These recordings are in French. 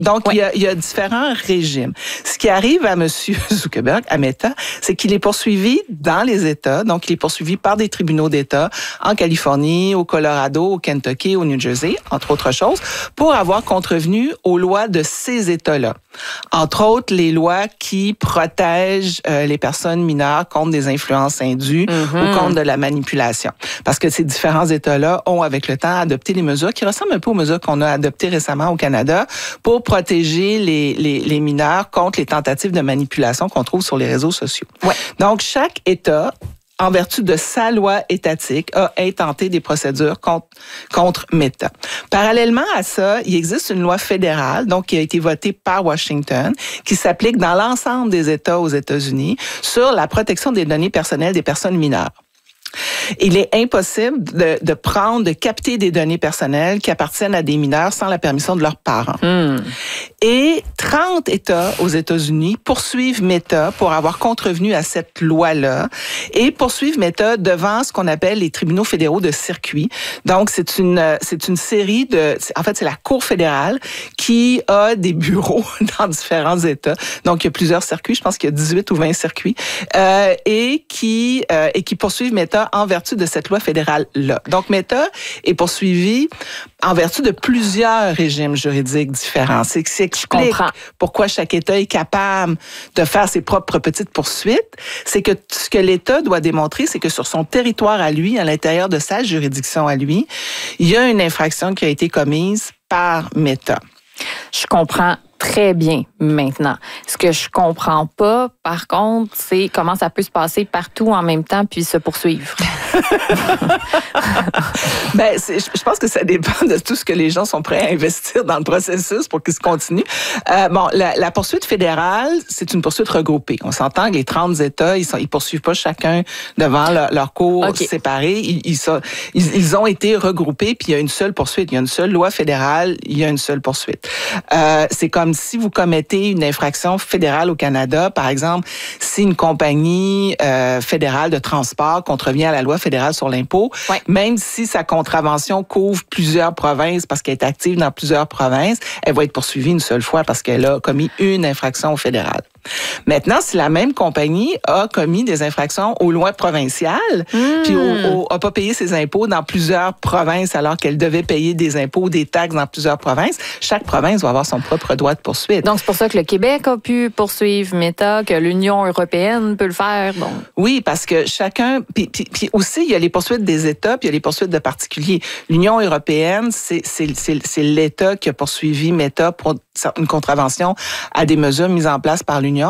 Donc, il y a différents régimes. Ce qui arrive à M. Zuckerberg, à Meta, c'est qu'il est poursuivi dans les États. Donc, il est poursuivi par des tribunaux d'État en Californie, au Colorado, au Kentucky, au New Jersey, entre autres choses, pour avoir contrevenu aux lois de ces États-là. Entre autres, les lois qui protègent les personnes mineures contre des influences indues ou contre de la manipulation. Parce que ces différents États-là ont, avec le temps, adopté des mesures qui ressemblent un peu aux mesures qu'on a adoptées récemment au Canada pour protéger les mineurs contre les tentatives de manipulation qu'on trouve sur les réseaux sociaux. Ouais. Donc, chaque État, en vertu de sa loi étatique, a intenté des procédures contre Meta. Parallèlement à ça, il existe une loi fédérale, donc qui a été votée par Washington, qui s'applique dans l'ensemble des États aux États-Unis sur la protection des données personnelles des personnes mineures. Il est impossible de capter des données personnelles qui appartiennent à des mineurs sans la permission de leurs parents. Et 30 États aux États-Unis poursuivent Meta pour avoir contrevenu à cette loi-là et poursuivent Meta devant ce qu'on appelle les tribunaux fédéraux de circuit. Donc, c'est une série en fait, c'est la Cour fédérale qui a des bureaux dans différents États. Donc, il y a plusieurs circuits, je pense qu'il y a 18 ou 20 circuits, et qui poursuivent Meta en vertu de cette loi fédérale-là. Donc, Meta est poursuivi en vertu de plusieurs régimes juridiques différents. C'est ce qui explique pourquoi chaque État est capable de faire ses propres petites poursuites. C'est que ce que l'État doit démontrer, c'est que sur son territoire à lui, à l'intérieur de sa juridiction à lui, il y a une infraction qui a été commise par Meta. Je comprends très bien maintenant. Ce que je comprends pas, par contre, c'est comment ça peut se passer partout en même temps puis se poursuivre. Je pense que ça dépend de tout ce que les gens sont prêts à investir dans le processus pour qu'il se continue. La poursuite fédérale, c'est une poursuite regroupée. On s'entend que les 30 États, ils poursuivent pas chacun devant leur cour séparée. Ils ont été regroupés puis il y a une seule poursuite. Il y a une seule loi fédérale, il y a une seule poursuite. C'est comme si vous commettez une infraction fédérale au Canada, par exemple, si une compagnie fédérale de transport contrevient à la loi fédérale sur l'impôt, même si sa contravention couvre plusieurs provinces parce qu'elle est active dans plusieurs provinces, elle va être poursuivie une seule fois parce qu'elle a commis une infraction fédérale. Maintenant, si la même compagnie a commis des infractions au loin provincial, puis a pas payé ses impôts dans plusieurs provinces alors qu'elle devait payer des impôts, des taxes dans plusieurs provinces, chaque province va avoir son propre droit de poursuite. Donc, c'est pour ça que le Québec a pu poursuivre Meta, que l'Union européenne peut le faire. Donc. Oui, parce que chacun... Puis aussi, il y a les poursuites des États, puis il y a les poursuites de particuliers. L'Union européenne, c'est l'État qui a poursuivi Meta pour une contravention à des mesures mises en place par l'Union.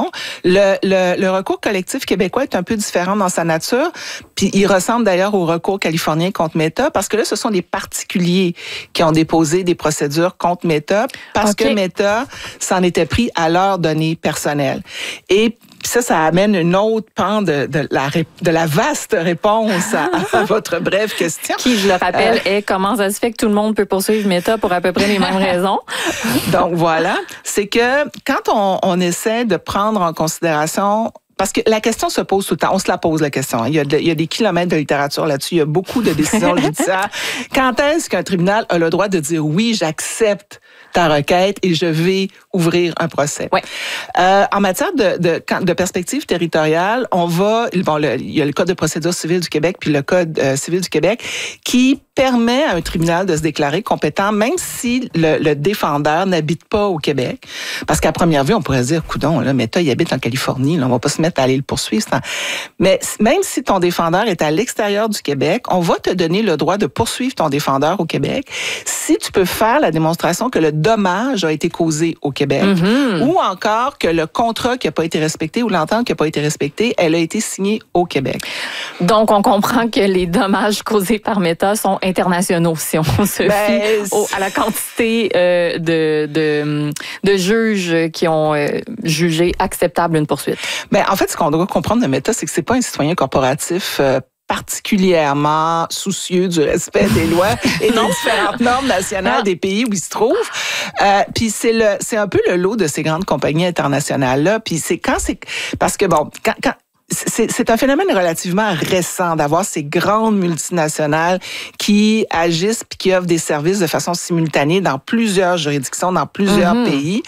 Le recours collectif québécois est un peu différent dans sa nature, puis il ressemble d'ailleurs au recours californien contre Meta, parce que là, ce sont des particuliers qui ont déposé des procédures contre Meta, parce que Meta s'en était pris à leurs données personnelles. Et ça amène une autre pan de la vaste réponse à votre brève question. Qui, je le rappelle, est comment ça se fait que tout le monde peut poursuivre Meta pour à peu près les mêmes raisons. Donc voilà, c'est que quand on essaie de prendre en considération... Parce que la question se pose tout le temps. On se la pose, la question. Il y a des kilomètres de littérature là-dessus. Il y a beaucoup de décisions judiciaires. Quand est-ce qu'un tribunal a le droit de dire « oui, j'accepte ta requête et je vais ouvrir un procès ». En matière de perspective territoriale, il y a le Code de procédure civile du Québec puis le Code civil du Québec qui permet à un tribunal de se déclarer compétent même si le défendeur n'habite pas au Québec. Parce qu'à première vue, on pourrait se dire, coudonc, là, Meta, il habite en Californie, là, on va pas se mettre à aller le poursuivre. Mais même si ton défendeur est à l'extérieur du Québec, on va te donner le droit de poursuivre ton défendeur au Québec si tu peux faire la démonstration que le dommage a été causé au Québec ou encore que le contrat qui n'a pas été respecté ou l'entente qui n'a pas été respectée, elle a été signée au Québec. Donc, on comprend que les dommages causés par Meta sont internationaux, si on se fie à la quantité de juges qui ont jugé acceptable une poursuite. En fait, ce qu'on doit comprendre de Meta, c'est que c'est pas un citoyen corporatif particulièrement soucieux du respect des lois et des différentes normes nationales des pays où il se trouve. Puis c'est un peu le lot de ces grandes compagnies internationales-là. Puis parce que c'est un phénomène relativement récent d'avoir ces grandes multinationales qui agissent puis qui offrent des services de façon simultanée dans plusieurs juridictions, dans plusieurs pays.